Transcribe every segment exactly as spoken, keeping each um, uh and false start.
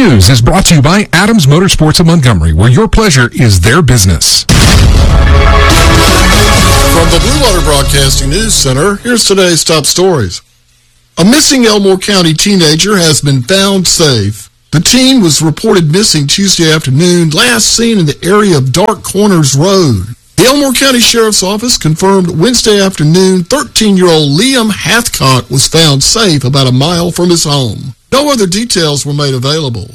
News is brought to you by Adams Motorsports of Montgomery, where your pleasure is their business. From the Blue Water Broadcasting News Center, here's today's top stories. A missing Elmore County teenager has been found safe. The teen was reported missing Tuesday afternoon, last seen in the area of Dark Corners Road. The Elmore County Sheriff's Office confirmed Wednesday afternoon thirteen-year-old Liam Hathcock was found safe about a mile from his home. No other details were made available.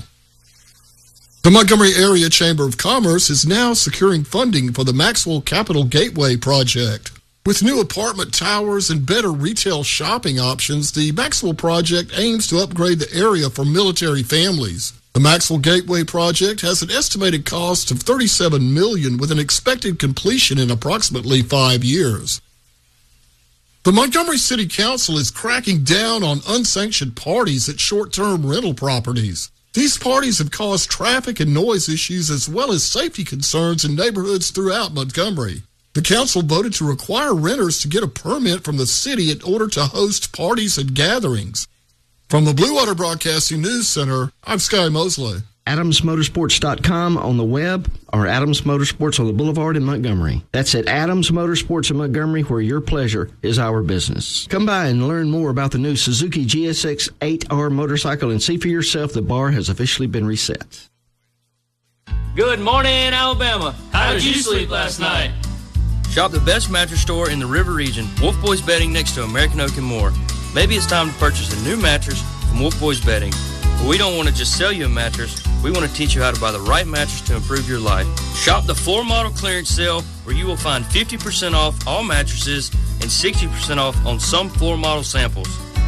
The Montgomery Area Chamber of Commerce is now securing funding for the Maxwell Capital Gateway project. With new apartment towers and better retail shopping options, the Maxwell project aims to upgrade the area for military families. The Maxwell Gateway project has an estimated cost of thirty-seven million dollars with an expected completion in approximately five years. The Montgomery City Council is cracking down on unsanctioned parties at short-term rental properties. These parties have caused traffic and noise issues as well as safety concerns in neighborhoods throughout Montgomery. The council voted to require renters to get a permit from the city in order to host parties and gatherings. From the Blue Water Broadcasting News Center, I'm Sky Mosley. Adams Motorsports dot com on the web or Adams Motorsports on the Boulevard in Montgomery. That's at Adams Motorsports in Montgomery, where your pleasure is our business. Come by and learn more about the new Suzuki G S X eight R motorcycle and see for yourself the bar has officially been reset. Good morning, Alabama. How did you sleep last night? Shop the best mattress store in the River Region, Wolf Boys Bedding, next to American Oak and More. Maybe it's time to purchase a new mattress from Wolf Boys Bedding. But we don't want to just sell you a mattress. We want to teach you how to buy the right mattress to improve your life. Shop the floor model clearance sale, where you will find fifty percent off all mattresses and sixty percent off on some floor model samples.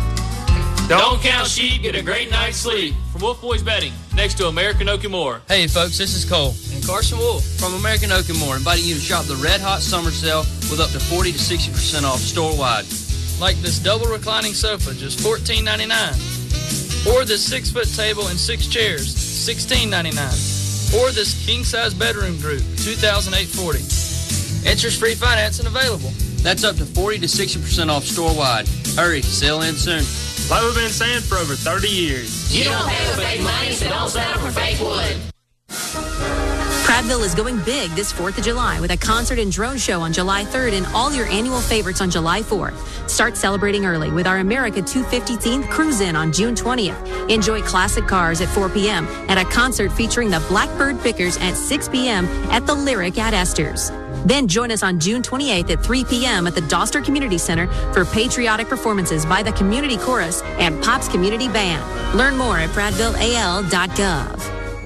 Don't count sheep, get a great night's sleep. From Wolf Boys Bedding, next to American Oak and More. Hey folks, this is Cole And Carson Wolf. from American Oak and More, inviting you to shop the Red Hot Summer Sale with up to forty to sixty percent off store-wide. Like this double reclining sofa, just fourteen ninety-nine. Or this six-foot table and six chairs, sixteen ninety-nine. Or this king-size bedroom group, two thousand eight hundred forty dollars. Interest-free financing available. That's up to forty to sixty percent off store-wide. Hurry, sale ends soon. Like we've been saying for over thirty years. You don't have fake money, so don't settle for fake wood. Prattville is going big this fourth of July with a concert and drone show on July third and all your annual favorites on July fourth. Start celebrating early with our America two fifty-teenth Cruise-In on June twentieth. Enjoy classic cars at four p.m. and a concert featuring the Blackbird Pickers at six p.m. at the Lyric at Esther's. Then join us on June twenty-eighth at three p.m. at the Doster Community Center for patriotic performances by the Community Chorus and Pops Community Band. Learn more at prattville a l dot gov.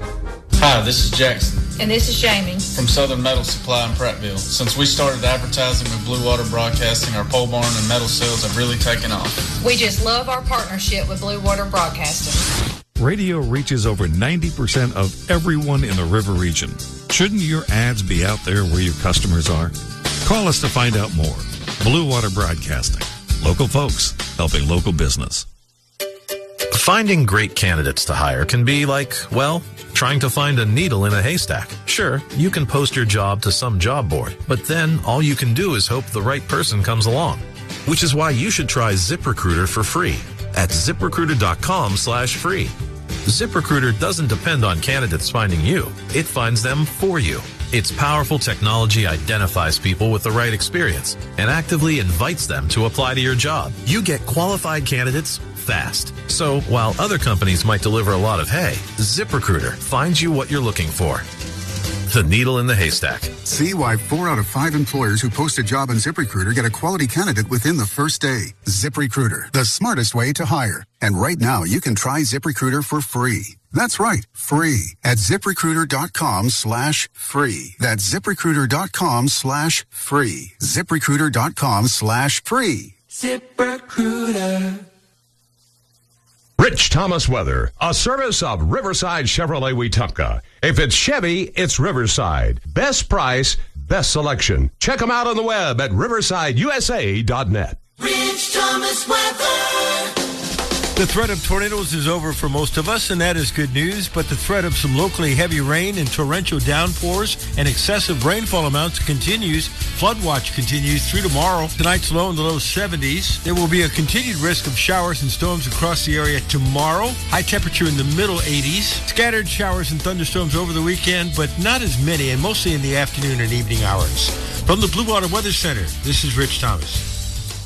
Hi, this is Jackson And this is Jamie. from Southern Metal Supply in Prattville. Since we started advertising with Blue Water Broadcasting, our pole barn and metal sales have really taken off. We just love our partnership with Blue Water Broadcasting. Radio reaches over ninety percent of everyone in the River Region. Shouldn't your ads be out there where your customers are? Call us to find out more. Blue Water Broadcasting. Local folks helping local business. Finding great candidates to hire can be like, well, trying to find a needle in a haystack. Sure, you can post your job to some job board, but then all you can do is hope the right person comes along. Which is why you should try ZipRecruiter for free at ZipRecruiter.com slash free. ZipRecruiter doesn't depend on candidates finding you. It finds them for you. Its powerful technology identifies people with the right experience and actively invites them to apply to your job. You get qualified candidates fast. So while other companies might deliver a lot of hay, ZipRecruiter finds you what you're looking for. The needle in the haystack. See why four out of five employers who post a job on ZipRecruiter get a quality candidate within the first day. ZipRecruiter, the smartest way to hire. And right now, you can try ZipRecruiter for free. That's right, free at ZipRecruiter.com slash free. That's ZipRecruiter.com slash free. ZipRecruiter.com slash free. ZipRecruiter. Rich Thomas Weather, a service of Riverside Chevrolet Wetumpka. If it's Chevy, it's Riverside. Best price, best selection. Check them out on the web at riverside u s a dot net. Rich Thomas Weather. The threat of tornadoes is over for most of us, and that is good news, but the threat of some locally heavy rain and torrential downpours and excessive rainfall amounts continues. Flood watch continues through tomorrow. Tonight's low in the low seventies. There will be a continued risk of showers and storms across the area tomorrow. High temperature in the middle eighties. Scattered showers and thunderstorms over the weekend, but not as many, and mostly in the afternoon and evening hours. From the Blue Water Weather Center, this is Rich Thomas.